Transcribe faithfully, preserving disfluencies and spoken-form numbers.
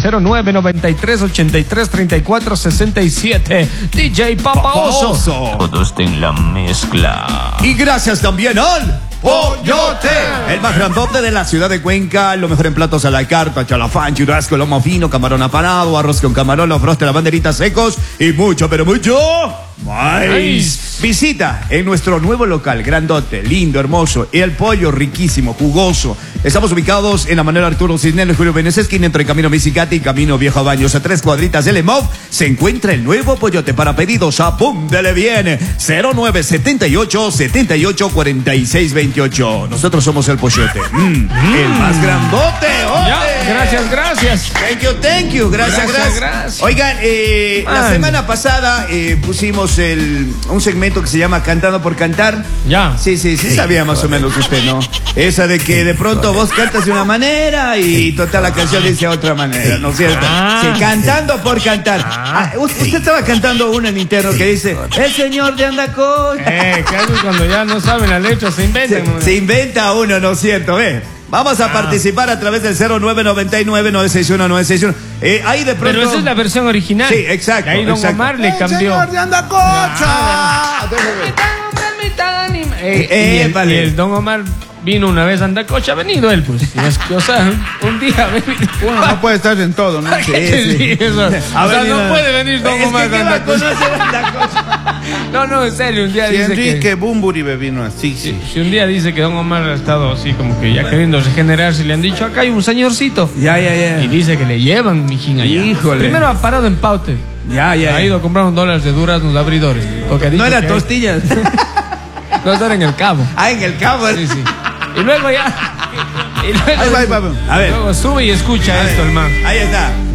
cero nueve noventa y tres ochenta y tres treinta y cuatro sesenta y siete. D J Papa Oso. Todos en la mezcla. Y gracias también al Pollote, el más grandote de la ciudad de Cuenca. Lo mejor en platos a la carta, chalafán, churrasco, lomo fino, camarón apanado, arroz con camarón, los frostes, las banderitas secos y mucho, pero mucho maíz. Visita en nuestro nuevo local, grandote, lindo, hermoso, y el pollo riquísimo, jugoso. Estamos ubicados en la Manuel Arturo Cisneros, Julio Vélez Esquina, entre Camino Misicati y Camino Viejo Baños. A tres cuadritas del EMOV se encuentra el nuevo Pollote. Para pedidos, apúntele bien, cero nueve setenta y ocho setenta y ocho cuarenta y seis veintiocho. Nosotros somos el Pollote, mm, mm. el más grandote. Ya, gracias, gracias. Thank you, thank you, gracias, gracias. Gracias, gracias. Oigan, eh, la semana pasada eh, pusimos el, un segmento que se llama Cantando por Cantar. Ya. Sí, sí, sí, sabía más o menos usted, ¿no? Esa de que de pronto vos cantas de una manera y total la canción dice otra manera, ¿no es cierto? Ah. Sí, Cantando por Cantar. Ah, usted estaba cantando una en interno que dice, el señor de Andacoy. Eh, casi cuando ya no saben la letra se inventan. Se, se inventa uno, ¿no es cierto? ¿Ve? Vamos a ah. participar a través del cero nueve noventa y nueve nueve seis uno nueve seis uno. Eh, ahí de pronto... Pero esa es la versión original. Sí, exacto. Y ahí Don exacto. Omar le cambió. ¡El señor de Andacocha! Eh, eh, y, el, vale. y el Don Omar vino una vez a Andacocha, ha venido él, pues. Y es que, o sea, un día uno no puede estar en todo, ¿no? Sí, sí. Eso. O sea, no puede venir Don es Omar que a Andacocha. Andacocha. No, no, en serio, un día Si dice Enrique que... Bumburibe vino así, sí. Si un día dice que Don Omar ha estado así como que ya queriendo regenerarse, le han dicho, acá hay un señorcito. Ya, ya, ya. Y dice que le llevan, mijín, allá. Híjole. Primero ha parado en Paute. Ya, ya. Ha ido a comprar un dólar de duraznos abridores. Porque ha dicho No era que- tostillas. No, estar en el Cabo. Ah, en el Cabo. Sí, sí. Y luego ya... Y luego, Ahí va, ahí va. A ver. luego sube y escucha A esto, ver. hermano. Ahí está.